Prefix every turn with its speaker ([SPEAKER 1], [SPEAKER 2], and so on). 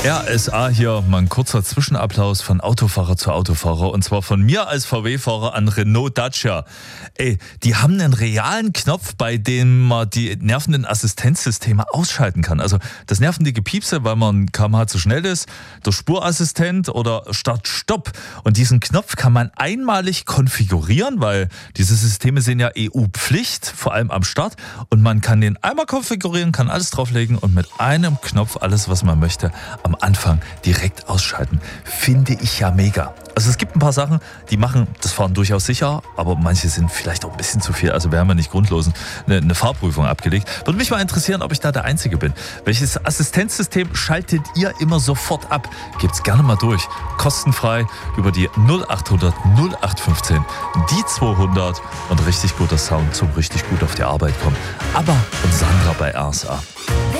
[SPEAKER 1] RSA hier, mal ein kurzer Zwischenapplaus von Autofahrer zu Autofahrer und zwar von mir als VW-Fahrer an Renault Dacia. Ey, die haben einen realen Knopf, bei dem man die nervenden Assistenzsysteme ausschalten kann. Also das nervende Gepiepse, weil man kmh zu schnell ist, der Spurassistent oder Start-Stopp. Und diesen Knopf kann man einmalig konfigurieren, weil diese Systeme sind ja EU-Pflicht, vor allem am Start. Und man kann den einmal konfigurieren, kann alles drauflegen und mit einem Knopf alles, was man möchte, am Anfang direkt ausschalten. Finde ich ja mega. Also es gibt ein paar Sachen, die machen das Fahren durchaus sicher, aber manche sind vielleicht auch ein bisschen zu viel. Also wir haben ja nicht grundlos eine Fahrprüfung abgelegt. Würde mich mal interessieren, ob ich da der Einzige bin. Welches Assistenzsystem schaltet ihr immer sofort ab? Gebt's gerne mal durch. Kostenfrei über die 0800 0815 die 200 und richtig guter Sound zum richtig gut auf die Arbeit kommen. Aber und Sandra bei RSA.